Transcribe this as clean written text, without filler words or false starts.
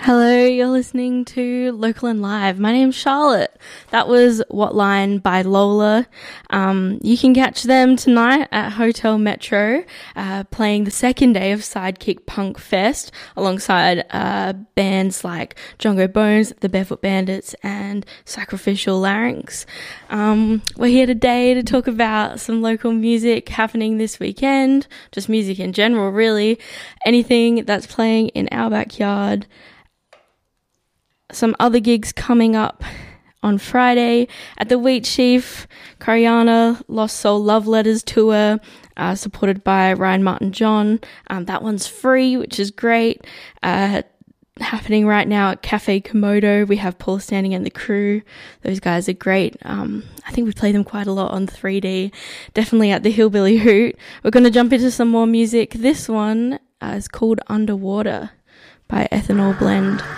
Hello, you're listening to Local and Live. My name's Charlotte. That was What Line by Lola. You can catch them tonight at Hotel Metro, playing the second day of Sidekick Punk Fest alongside bands like Jongo Bones, the Barefoot Bandits, and Sacrificial Larynx. We're here today to talk about some local music happening this weekend, just music in general, really. Anything that's playing in our backyard. Some other gigs coming up on Friday at the Wheatsheaf, Cariana Lost Soul Love Letters tour, supported by Ryan Martin John. That one's free, which is great. Happening right now at Cafe Komodo. We have Paul Standing and the crew. Those guys are great. I think we play them quite a lot on 3D. Definitely at the Hillbilly Hoot. We're going to jump into some more music. This one is called Underwater by Ethanol Blend.